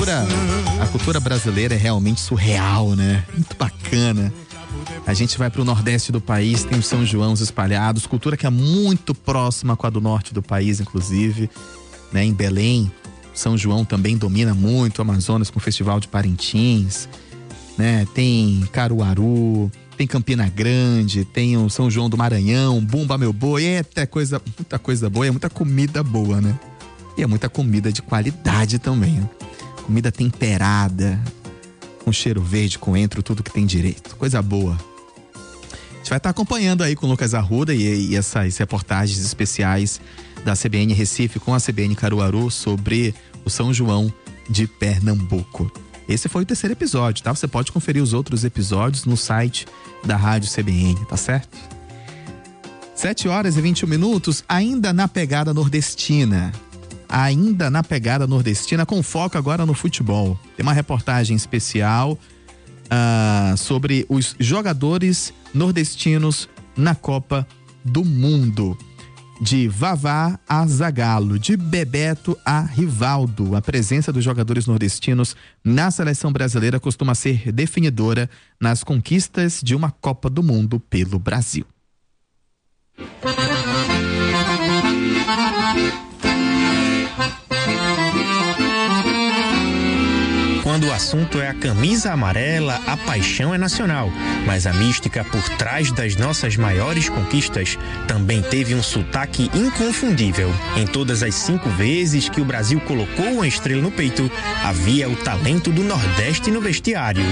cultura brasileira é realmente surreal, né? Muito bacana. A gente vai pro nordeste do país, tem os São Joãos espalhados, cultura que é muito próxima com a do norte do país, inclusive, né? Em Belém, São João também domina muito o Amazonas com o Festival de Parintins, né? Tem Caruaru, tem Campina Grande, tem o São João do Maranhão, Bumba Meu Boi, muita coisa boa, é muita comida boa, né? E é muita comida de qualidade também, né? Comida temperada, com cheiro verde, coentro, tudo que tem direito. Coisa boa. A gente vai estar acompanhando aí com o Lucas Arruda e essas reportagens especiais da CBN Recife com a CBN Caruaru sobre o São João de Pernambuco. Esse foi o 3º episódio, tá? Você pode conferir os outros episódios no site da Rádio CBN, tá certo? 7h21, ainda na pegada nordestina. Com foco agora no futebol. Tem uma reportagem especial sobre os jogadores nordestinos na Copa do Mundo. De Vavá a Zagallo, de Bebeto a Rivaldo. A presença dos jogadores nordestinos na seleção brasileira costuma ser definidora nas conquistas de uma Copa do Mundo pelo Brasil. Quando o assunto é a camisa amarela, a paixão é nacional. Mas a mística por trás das nossas maiores conquistas também teve um sotaque inconfundível. Em todas as 5 vezes que o Brasil colocou uma estrela no peito, havia o talento do Nordeste no vestiário.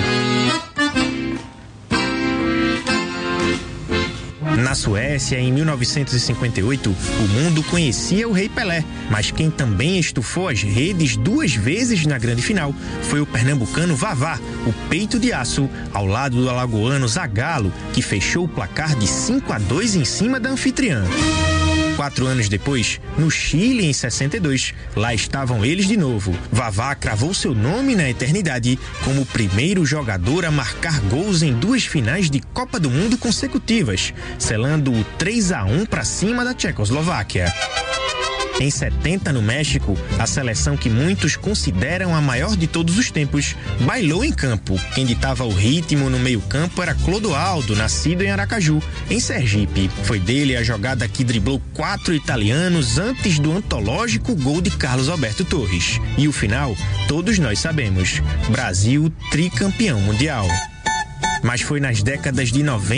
Na Suécia, em 1958, o mundo conhecia o Rei Pelé, mas quem também estufou as redes 2 vezes na grande final foi o pernambucano Vavá, o peito de aço, ao lado do alagoano Zagallo, que fechou o placar de 5-2 em cima da anfitriã. 4 anos depois, no Chile, em 62, lá estavam eles de novo. Vavá cravou seu nome na eternidade como o primeiro jogador a marcar gols em 2 finais de Copa do Mundo consecutivas, selando o 3-1 para cima da Tchecoslováquia. Em 70, no México, a seleção que muitos consideram a maior de todos os tempos bailou em campo. Quem ditava o ritmo no meio-campo era Clodoaldo, nascido em Aracaju, em Sergipe. Foi dele a jogada que driblou 4 italianos antes do antológico gol de Carlos Alberto Torres. E o final, todos nós sabemos: Brasil tricampeão mundial. Mas foi nas décadas de 90